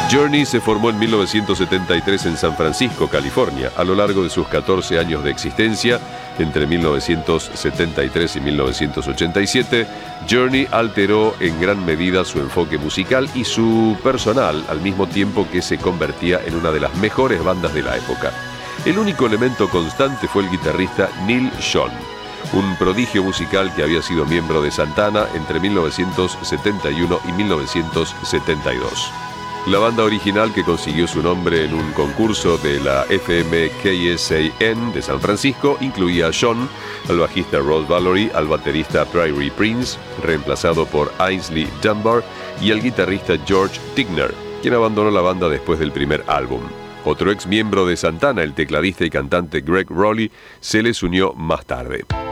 Journey se formó en 1973 en San Francisco, California. A lo largo de sus 14 años de existencia, entre 1973 y 1987, Journey alteró en gran medida su enfoque musical y su personal, al mismo tiempo que se convertía en una de las mejores bandas de la época. El único elemento constante fue el guitarrista Neal Schon, un prodigio musical que había sido miembro de Santana entre 1971 y 1972. La banda original, que consiguió su nombre en un concurso de la FM KSAN de San Francisco, incluía a Schon, al bajista Ross Valory, al baterista Prairie Prince, reemplazado por Ainsley Dunbar, y al guitarrista George Tigner, quien abandonó la banda después del primer álbum. Otro ex miembro de Santana, el tecladista y cantante Greg Rowley, se les unió más tarde.